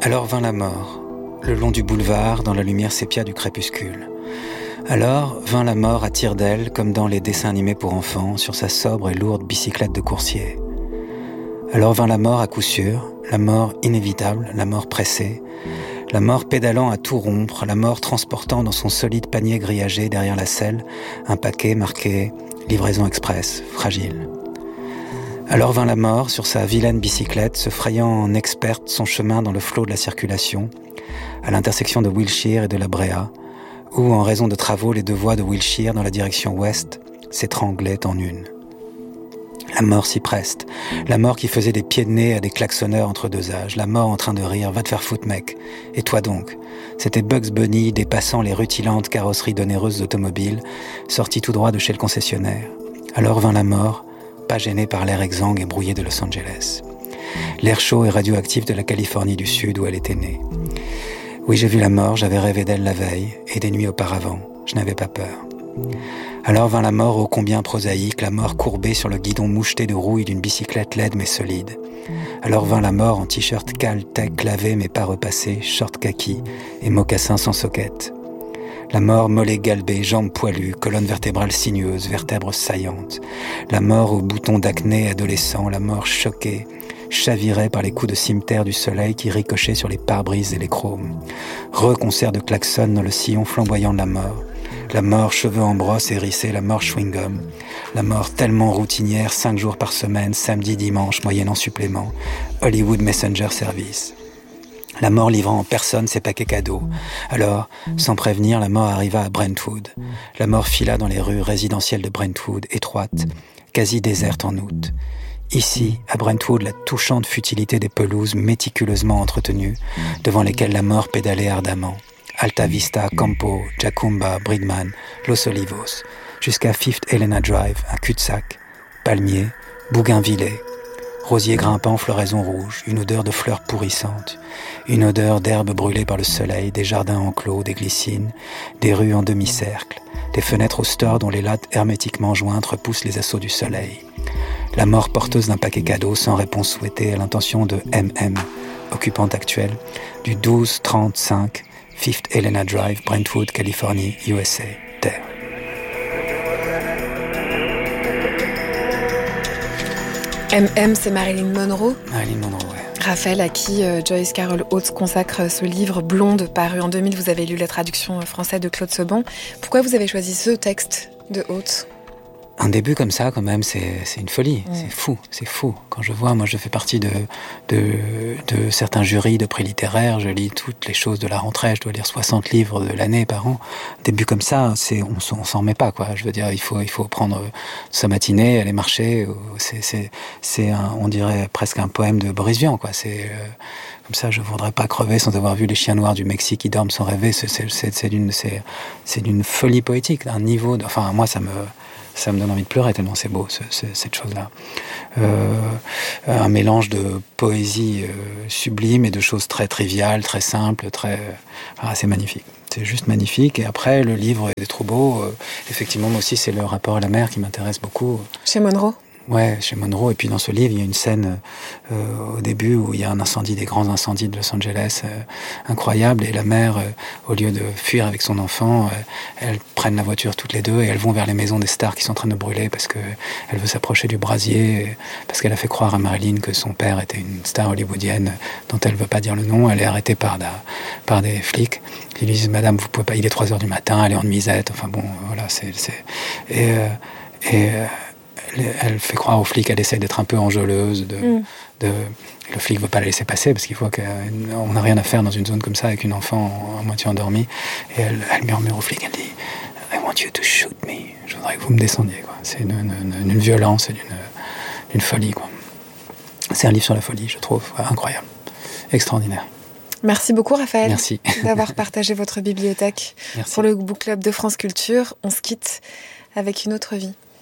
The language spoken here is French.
Alors vint la mort, le long du boulevard, dans la lumière sépia du crépuscule. Alors vint la mort à tire d'aile, comme dans les dessins animés pour enfants, sur sa sobre et lourde bicyclette de coursier. Alors vint la mort à coup sûr, la mort inévitable, la mort pressée, la mort pédalant à tout rompre, la mort transportant dans son solide panier grillagé derrière la selle un paquet marqué « Livraison express, fragile ». Alors vint la mort sur sa vilaine bicyclette, se frayant en experte son chemin dans le flot de la circulation, à l'intersection de Wilshire et de la Brea, où, en raison de travaux, les deux voies de Wilshire dans la direction ouest s'étranglaient en une. La mort si preste, la mort qui faisait des pieds de nez à des klaxonneurs entre deux âges, la mort en train de rire, va te faire foutre mec. Et toi donc? C'était Bugs Bunny dépassant les rutilantes carrosseries d'onéreuses automobiles, sorti tout droit de chez le concessionnaire. Alors vint la mort, pas gêné par l'air exsangue et brouillé de Los Angeles. L'air chaud et radioactif de la Californie du Sud où elle était née. Oui, j'ai vu la mort, j'avais rêvé d'elle la veille, et des nuits auparavant, je n'avais pas peur. Alors vint la mort ô combien prosaïque, la mort courbée sur le guidon moucheté de rouille d'une bicyclette laide mais solide. Alors vint la mort en t-shirt Caltech lavé mais pas repassé, short kaki et mocassins sans soquette. La mort mollet galbé, jambes poilues, colonne vertébrale sinueuse, vertèbres saillantes. La mort aux boutons d'acné adolescents, la mort choquée, chavirée par les coups de cimeterre du soleil qui ricochaient sur les pare-brises et les chromes. Reconcert de klaxon dans le sillon flamboyant de la mort. La mort cheveux en brosse hérissés, la mort chewing-gum. La mort tellement routinière, 5 jours par semaine, samedi, dimanche, moyennant supplément. Hollywood Messenger Service. La mort livrant en personne ses paquets cadeaux. Alors, sans prévenir, la mort arriva à Brentwood. La mort fila dans les rues résidentielles de Brentwood, étroites, quasi désertes en août. Ici, à Brentwood, la touchante futilité des pelouses méticuleusement entretenues, devant lesquelles la mort pédalait ardemment. Alta Vista, Campo, Jacumba, Bridman, Los Olivos, jusqu'à Fifth Helena Drive, un cul-de-sac, palmiers, bougainvillés, rosiers grimpants, floraison rouge, une odeur de fleurs pourrissantes, une odeur d'herbe brûlée par le soleil, des jardins enclos, des glycines, des rues en demi-cercle, des fenêtres au store dont les lattes hermétiquement jointes repoussent les assauts du soleil. La mort porteuse d'un paquet cadeau sans réponse souhaitée à l'intention de MM, occupante actuelle, du 1235 Fifth Helena Drive, Brentwood, Californie, USA, Terre. MM, c'est Marilyn Monroe. Marilyn Monroe, ouais. Raphaël, à qui Joyce Carol Oates consacre ce livre Blonde, paru en 2000. Vous avez lu la traduction française de Claude Seban. Pourquoi vous avez choisi ce texte de Oates ? Un début comme ça, quand même, c'est une folie. C'est fou. Quand je vois, moi, je fais partie de certains jurys de prix littéraires. Je lis toutes les choses de la rentrée. Je dois lire 60 livres de l'année par an. Un début comme ça, on s'en remet pas, quoi. Je veux dire, il faut prendre sa matinée, aller marcher. On dirait presque un poème de Boris Vian, quoi. Comme ça, je voudrais pas crever sans avoir vu les chiens noirs du Mexique qui dorment sans rêver. C'est d'une folie poétique, d'un niveau. Enfin, moi, ça me donne envie de pleurer tellement c'est beau cette chose-là. Un mélange de poésie sublime et de choses très triviales, très simples, c'est magnifique. C'est juste magnifique. Et après, le livre est trop beau. Effectivement, moi aussi, c'est le rapport à la mer qui m'intéresse beaucoup. Chez Monroe ? Ouais, chez Monroe. Et puis dans ce livre, il y a une scène au début où il y a un incendie, des grands incendies de Los Angeles incroyables. Et la mère, au lieu de fuir avec son enfant, elles prennent la voiture toutes les deux et elles vont vers les maisons des stars qui sont en train de brûler parce que elle veut s'approcher du brasier, parce qu'elle a fait croire à Marilyn que son père était une star hollywoodienne dont elle veut pas dire le nom. Elle est arrêtée par des flics qui lui disent « Madame, vous pouvez pas, il est 3h du matin, elle est en nuisette. » Enfin bon, voilà, elle fait croire aux flics, elle essaie d'être un peu enjôleuse. Le flic veut pas la laisser passer parce qu'il faut qu'on n'a rien à faire dans une zone comme ça avec une enfant à moitié endormie. Et elle murmure au flic, elle dit « I want you to shoot me. » Je voudrais que vous me descendiez, quoi. C'est d'une violence et d'une folie, quoi. C'est un livre sur la folie, je trouve, incroyable, extraordinaire. Merci beaucoup, Raphaël. Merci. D'avoir partagé votre bibliothèque. Merci. Pour le Book Club de France Culture. On se quitte avec Une autre vie.